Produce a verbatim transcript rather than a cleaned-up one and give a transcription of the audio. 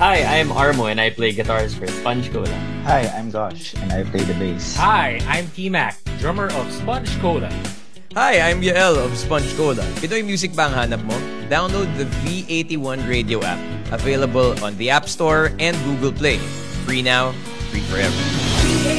Hi, I'm Armo and I play guitars for Sponge Cola. Hi, I'm Gosh, and I play the bass. Hi, I'm T-Mac, drummer of Sponge Cola. Hi, I'm Yael of Sponge Cola. Pinoy music ba ang hanap mo? Download the V eighty-one Radio app. Available on the App Store and Google Play. Free now, free forever.